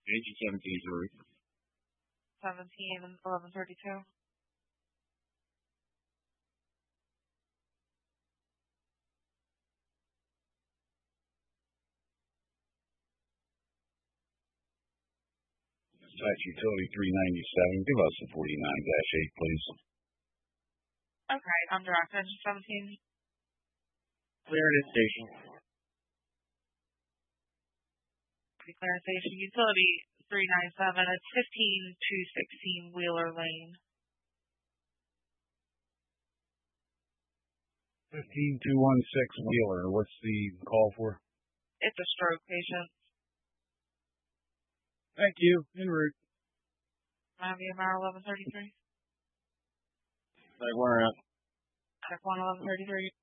Agent 17 is Root. 17 and 1132. Site Utility 397. Give us a 49-8, please. Okay, I'm direct engine 17. Clearing in station. Clearing station. Utility 397. It's 15-216 Wheeler Lane. 15216 Wheeler. What's the call for? It's a stroke patient. Thank you. En route. IVMR 1133. Like, we're up. Check 1 1133.